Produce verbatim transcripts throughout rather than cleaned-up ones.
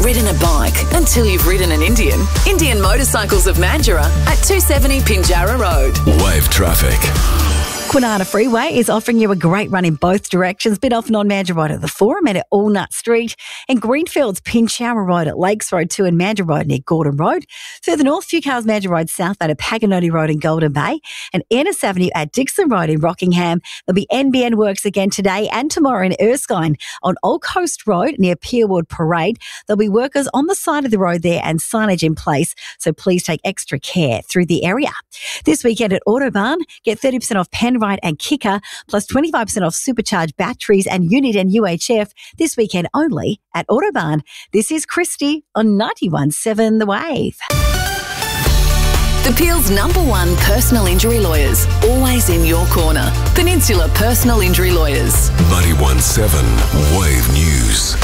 ridden a bike until you've ridden an Indian. Indian Motorcycles of Mandurah at two seventy Pinjarra Road. Wave traffic. Kwinana Freeway is offering you a great run in both directions. Bit off and on Mandurah Road at the Forum and at Allnut Street. And Greenfields, Pinjarra Road at Lakes Road two and Mandurah Road near Gordon Road. Further north, few cars Mandurah Road south at Paganoti Road in Golden Bay. And Ennis Avenue at Dixon Road in Rockingham. There'll be N B N works again today and tomorrow in Erskine on Old Coast Road near Pierwood Parade. There'll be workers on the side of the road there and signage in place, so please take extra care through the area. This weekend at Autobahn, get thirty percent off Penrite and Kicker, plus twenty-five percent off supercharged batteries and Unit and U H F this weekend only at Autobahn. This is Christy on ninety-one point seven The Wave. The Peel's number one personal injury lawyers, always in your corner. Peninsula Personal Injury Lawyers. ninety-one point seven Wave News.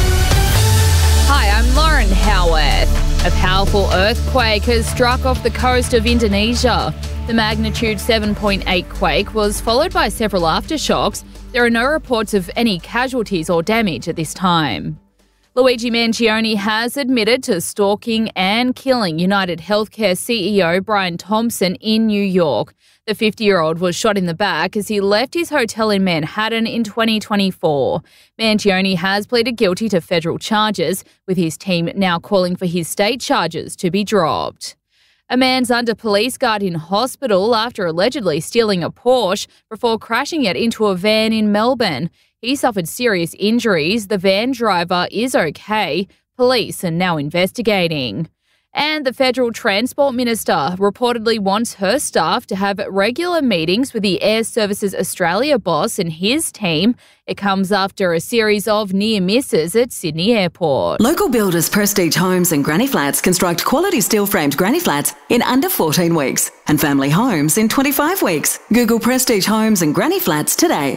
Hi, I'm Lauren Howarth. A powerful earthquake has struck off the coast of Indonesia. The magnitude seven point eight quake was followed by several aftershocks. There are no reports of any casualties or damage at this time. Luigi Mangione has admitted to stalking and killing United Healthcare C E O Brian Thompson in New York. The fifty-year-old was shot in the back as he left his hotel in Manhattan in twenty twenty-four. Mangione has pleaded guilty to federal charges, with his team now calling for his state charges to be dropped. A man's under police guard in hospital after allegedly stealing a Porsche before crashing it into a van in Melbourne. He suffered serious injuries. The van driver is okay. Police are now investigating. And the Federal Transport Minister reportedly wants her staff to have regular meetings with the Air Services Australia boss and his team. It comes after a series of near misses at Sydney Airport. Local builders Prestige Homes and Granny Flats construct quality steel-framed granny flats in under fourteen weeks and family homes in twenty-five weeks. Google Prestige Homes and Granny Flats today.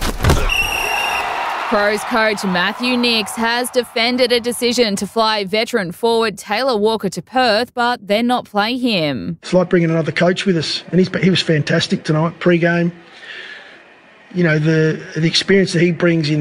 Crows coach Matthew Nicks has defended a decision to fly veteran forward Taylor Walker to Perth, but then not play him. It's like bringing another coach with us, and he's, he was fantastic tonight, pre-game. You know, the the experience that he brings in